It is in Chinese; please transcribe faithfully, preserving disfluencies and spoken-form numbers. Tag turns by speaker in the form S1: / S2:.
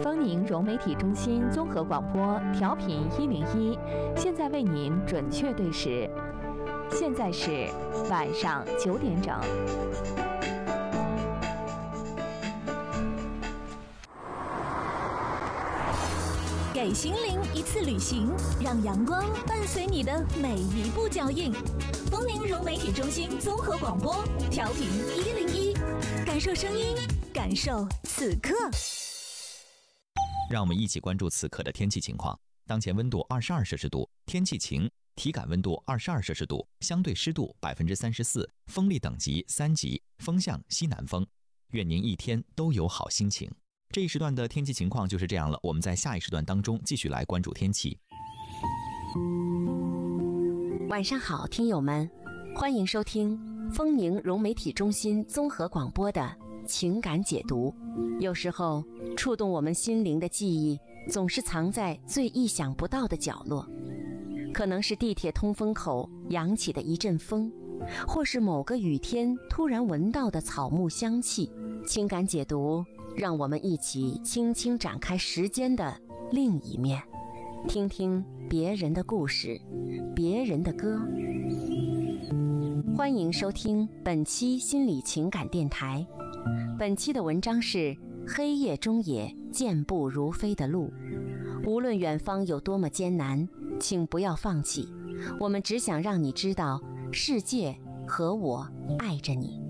S1: 丰宁融媒体中心综合广播调频一零一，现在为您准确对时，现在是晚上九点整。
S2: 给心灵一次旅行，让阳光伴随你的每一步脚印。丰宁融媒体中心综合广播调频一零一，感受声音，感受此刻。
S3: 让我们一起关注此刻的天气情况。当前温度二十二摄氏度，天气晴，体感温度二十二摄氏度，相对湿度百分之三十四，风力等级三级，风向西南风。愿您一天都有好心情。这一时段的天气情况就是这样了，我们在下一时段当中继续来关注天气。
S4: 晚上好，听友们，欢迎收听丰宁融媒体中心综合广播的情感解读。有时候触动我们心灵的记忆总是藏在最意想不到的角落，可能是地铁通风口扬起的一阵风，或是某个雨天突然闻到的草木香气。情感解读让我们一起轻轻展开时间的另一面，听听别人的故事，别人的歌。欢迎收听本期心理情感电台。本期的文章是黑夜中也健步如飞的路。无论远方有多么艰难，请不要放弃，我们只想让你知道，世界和我爱着你。